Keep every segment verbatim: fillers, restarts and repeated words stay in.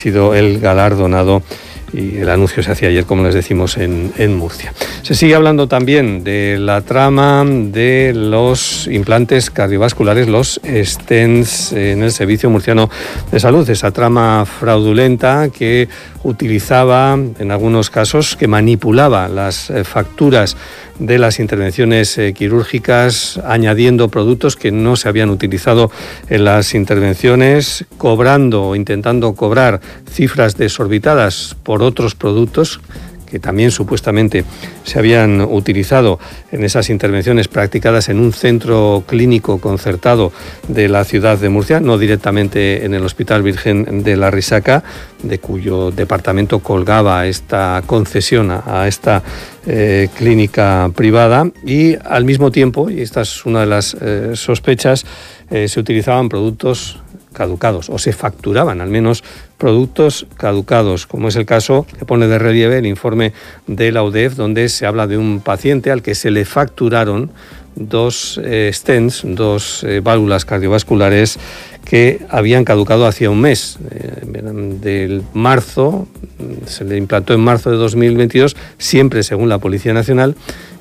sido el galardonado y el anuncio se hacía ayer, como les decimos, en, en Murcia. Se sigue hablando también de la trama de los implantes cardiovasculares, los stents en el Servicio Murciano de Salud, esa trama fraudulenta que utilizaba en algunos casos, que manipulaba las facturas de las intervenciones eh, quirúrgicas, añadiendo productos que no se habían utilizado en las intervenciones, cobrando o intentando cobrar cifras desorbitadas por otros productos que también supuestamente se habían utilizado en esas intervenciones practicadas en un centro clínico concertado de la ciudad de Murcia, no directamente en el Hospital Virgen de la Risaca, de cuyo departamento colgaba esta concesión a, a esta eh, clínica privada, y al mismo tiempo, y esta es una de las eh, sospechas, eh, se utilizaban productos caducados, o se facturaban al menos productos caducados, como es el caso que pone de relieve el informe de la U D E F, donde se habla de un paciente al que se le facturaron dos eh, stents, dos eh, válvulas cardiovasculares que habían caducado hacía un mes. Eh, del marzo, se le implantó en marzo de dos mil veintidós, siempre según la Policía Nacional,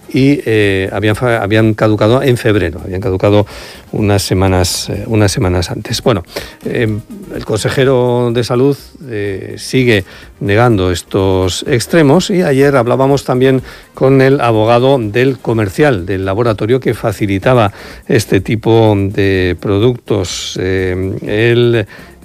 y eh, habían, habían caducado en febrero, habían caducado unas semanas, eh, unas semanas antes. Bueno, eh, el consejero de Salud eh, sigue negando estos extremos, y ayer hablábamos también con el abogado del comercial, del laboratorio que facilitaba este tipo de productos. Eh, él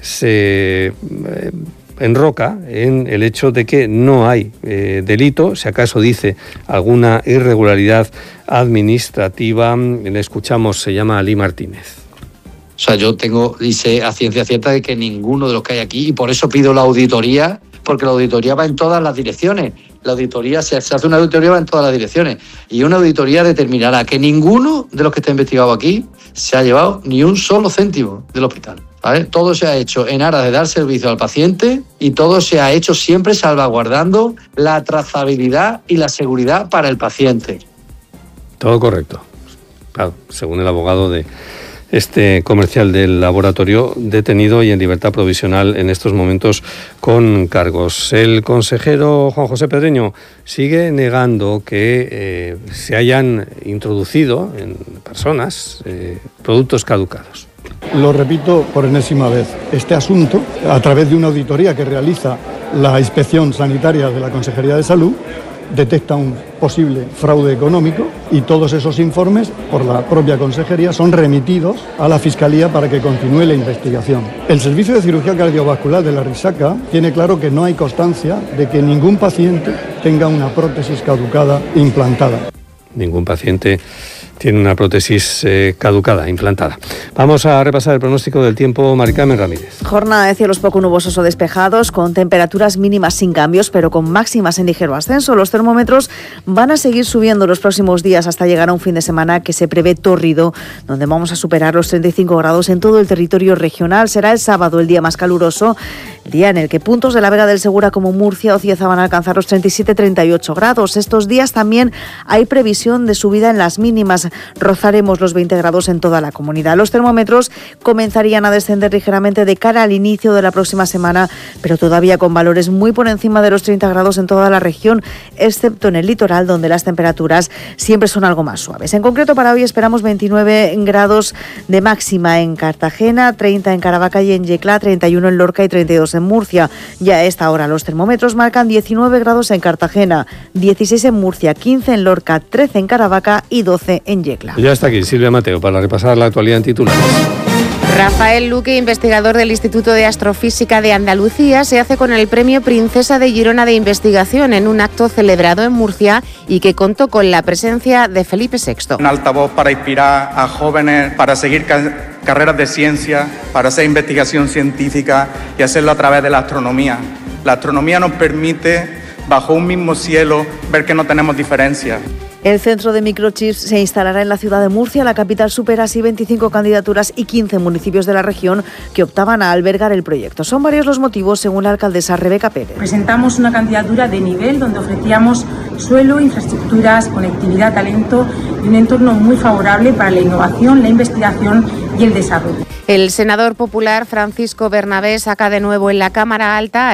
se... Eh, enroca en el hecho de que no hay eh, delito, si acaso dice alguna irregularidad administrativa. Le escuchamos, se llama Ali Martínez. O sea, yo tengo, y sé a ciencia cierta de que ninguno de los que hay aquí, y por eso pido la auditoría, porque la auditoría va en todas las direcciones. La auditoría, se, se hace una auditoría, va en todas las direcciones. Y una auditoría determinará que ninguno de los que está investigado aquí se ha llevado ni un solo céntimo del hospital. ¿Vale? Todo se ha hecho en aras de dar servicio al paciente, y todo se ha hecho siempre salvaguardando la trazabilidad y la seguridad para el paciente. Todo correcto. Claro, según el abogado de este comercial del laboratorio, detenido y en libertad provisional en estos momentos con cargos. El consejero Juan José Pedreño sigue negando que eh, se hayan introducido en personas eh, productos caducados. Lo repito por enésima vez, este asunto, a través de una auditoría que realiza la Inspección Sanitaria de la Consejería de Salud, detecta un posible fraude económico, y todos esos informes por la propia Consejería son remitidos a la Fiscalía para que continúe la investigación. El Servicio de Cirugía Cardiovascular de la Risaca tiene claro que no hay constancia de que ningún paciente tenga una prótesis caducada implantada. Ningún paciente tiene una prótesis eh, caducada, implantada. Vamos a repasar el pronóstico del tiempo. Mari Carmen Ramírez. Jornada de cielos poco nubosos o despejados, con temperaturas mínimas sin cambios, pero con máximas en ligero ascenso. Los termómetros van a seguir subiendo los próximos días hasta llegar a un fin de semana que se prevé tórrido, donde vamos a superar los treinta y cinco grados en todo el territorio regional. Será el sábado el día más caluroso, el día en el que puntos de la Vega del Segura como Murcia o Cieza van a alcanzar los treinta y siete a treinta y ocho grados. Estos días también hay previsión de subida en las mínimas. Rozaremos los veinte grados en toda la comunidad. Los termómetros comenzarían a descender ligeramente de cara al inicio de la próxima semana, pero todavía con valores muy por encima de los treinta grados en toda la región, excepto en el litoral, donde las temperaturas siempre son algo más suaves. En concreto, para hoy esperamos veintinueve grados de máxima en Cartagena, treinta en Caravaca y en Yecla, treinta y uno en Lorca y treinta y dos en Murcia. Ya a esta hora los termómetros marcan diecinueve grados en Cartagena, dieciséis en Murcia, quince en Lorca, trece en Caravaca y doce en Yecla. Ya está aquí Silvia Mateo para repasar la actualidad en titulares. Rafael Luque, investigador del Instituto de Astrofísica de Andalucía, se hace con el Premio Princesa de Girona de Investigación en un acto celebrado en Murcia y que contó con la presencia de Felipe sexto. Un altavoz para inspirar a jóvenes para seguir ca- carreras de ciencia, para hacer investigación científica y hacerlo a través de la astronomía. La astronomía nos permite, bajo un mismo cielo, ver que no tenemos diferencias. El centro de microchips se instalará en la ciudad de Murcia. La capital supera así veinticinco candidaturas y quince municipios de la región que optaban a albergar el proyecto. Son varios los motivos, según la alcaldesa Rebeca Pérez. Presentamos una candidatura de nivel donde ofrecíamos suelo, infraestructuras, conectividad, talento y un entorno muy favorable para la innovación, la investigación y el desarrollo. El senador popular Francisco Bernabé saca de nuevo en la Cámara Alta